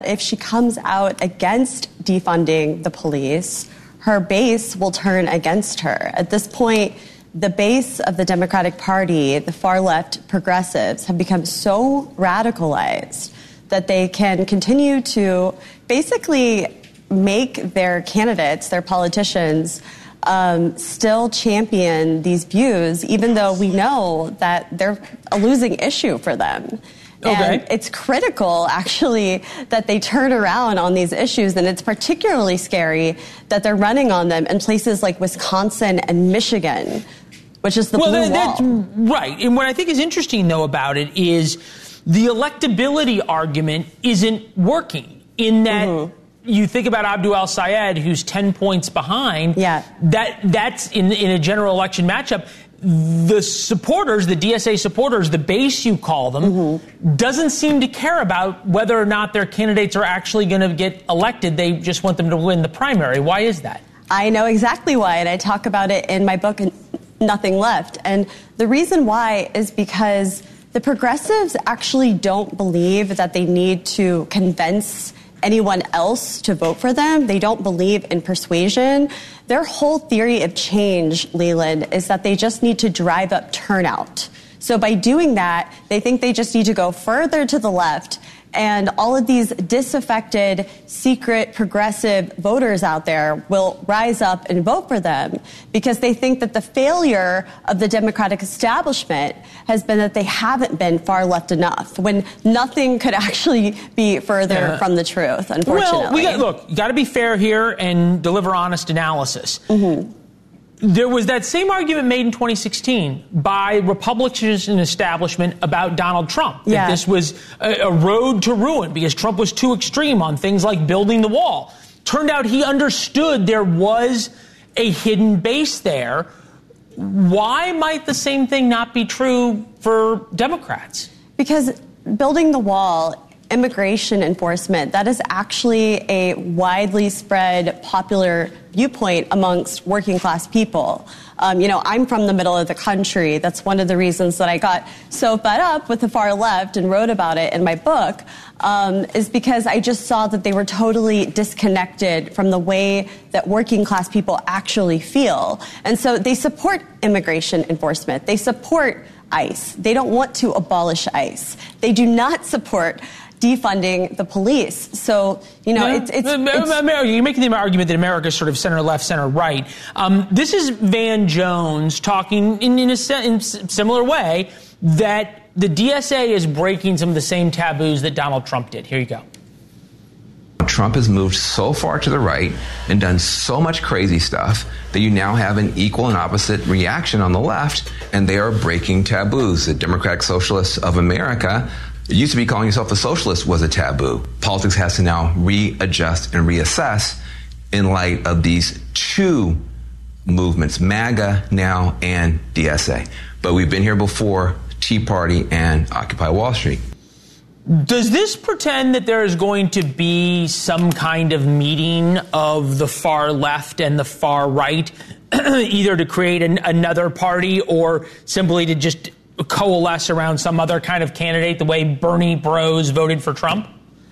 if she comes out against defunding the police, her base will turn against her. At this point, the base of the Democratic Party, the far-left progressives, have become so radicalized that they can continue to basically make their candidates, their politicians, still champion these views, even though we know that they're a losing issue for them. And it's critical, actually, that they turn around on these issues, and it's particularly scary that they're running on them in places like Wisconsin and Michigan, which is the blue wall. That's right. And what I think is interesting, though, about it is the electability argument isn't working in that you think about Abdul El-Sayed, who's 10 points behind. Yeah. That's in a general election matchup. The supporters, the DSA supporters, the base you call them, doesn't seem to care about whether or not their candidates are actually going to get elected. They just want them to win the primary. Why is that? I know exactly why, and I talk about it in my book, Nothing Left. And the reason why is because the progressives actually don't believe that they need to convince anyone else to vote for them. They don't believe in persuasion. Their whole theory of change, Leland, is that they just need to drive up turnout. So by doing that, they think they just need to go further to the left, and all of these disaffected, secret, progressive voters out there will rise up and vote for them because they think that the failure of the Democratic establishment has been that they haven't been far left enough, when nothing could actually be further from the truth, unfortunately. Well, you got to be fair here and deliver honest analysis. There was that same argument made in 2016 by Republicans and establishment about Donald Trump, that this was a road to ruin because Trump was too extreme on things like building the wall. Turned out he understood there was a hidden base there. Why might the same thing not be true for Democrats? Because building the wall, immigration enforcement, that is actually a widely spread popular viewpoint amongst working class people. I'm from the middle of the country. That's one of the reasons that I got so fed up with the far left and wrote about it in my book, is because I just saw that they were totally disconnected from the way that working class people actually feel. And so they support immigration enforcement. They support ICE. They don't want to abolish ICE. They do not support defunding the police. So, you're making the argument that America is sort of center left, center right. This is Van Jones talking in a similar way that the DSA is breaking some of the same taboos that Donald Trump did. Here you go. Trump has moved so far to the right and done so much crazy stuff that you now have an equal and opposite reaction on the left, and they are breaking taboos. The Democratic Socialists of America, it used to be calling yourself a socialist was a taboo. Politics has to now readjust and reassess in light of these two movements, MAGA now and DSA. But we've been here before, Tea Party and Occupy Wall Street. Does this pretend that there is going to be some kind of meeting of the far left and the far right, either to create another party or simply to just coalesce around some other kind of candidate, the way Bernie bros voted for Trump?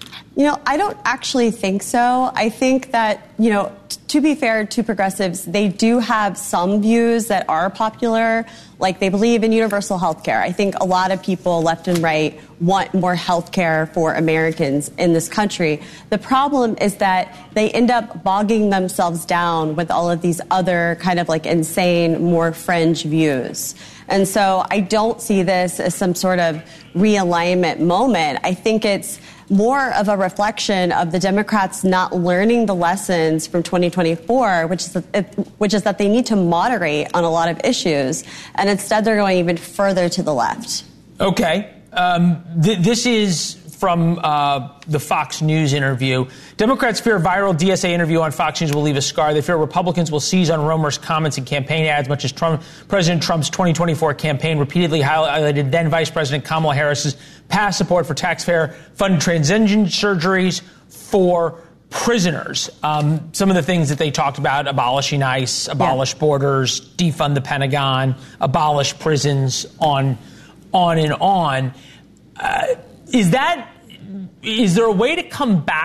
I don't actually think so. I think that, to be fair to progressives, they do have some views that are popular, like they believe in universal health care. I think a lot of people, left and right, want more health care for Americans in this country. The problem is that they end up bogging themselves down with all of these other kind of like insane, more fringe views. And so I don't see this as some sort of realignment moment. I think it's more of a reflection of the Democrats not learning the lessons from 2024, which is that they need to moderate on a lot of issues, and instead they're going even further to the left. Okay. This is from the Fox News interview. Democrats fear viral DSA interview on Fox News will leave a scar. They fear Republicans will seize on Romer's comments and campaign ads, much as President Trump's 2024 campaign repeatedly highlighted then Vice President Kamala Harris's past support for taxpayer-funded transition surgeries for prisoners. Some of the things that they talked about: abolishing ICE, abolish borders, defund the Pentagon, abolish prisons, on and on. Is there a way to come back